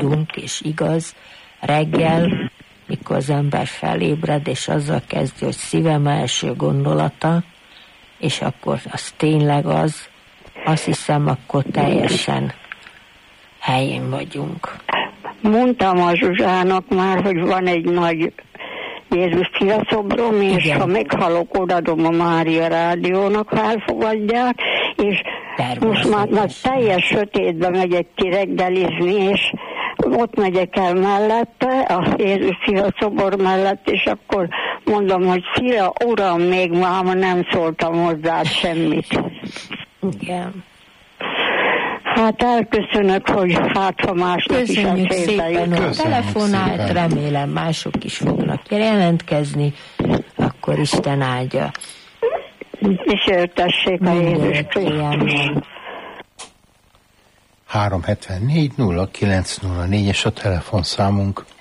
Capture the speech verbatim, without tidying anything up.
tudunk, és igaz, reggel, mikor az ember felébred, és azzal kezdő, hogy szívem első gondolata, és akkor az tényleg az, azt hiszem, akkor teljesen helyén vagyunk. Mondtam a Zsuzsának már, hogy van egy nagy Jézus Fia szobrom, és igen, ha meghalok, odadom a Mária Rádiónak, ha elfogadják, és most már, már teljes sötétbe megyek ki reggelizni, és ott megyek el mellette, a Jézus Fia szobor mellett, és akkor mondom, hogy Fia, Uram, még máma nem szóltam hozzá semmit. Igen. Hát elköszönök, hogy hát ha másnak köszönjük is szépen, hogy telefonált, szépen. Remélem mások is fognak jelentkezni, akkor Isten áldja. És öltessék a Jézus Krisztus. három hetvennégy nulla kilenc nulla négyes a telefonszámunk.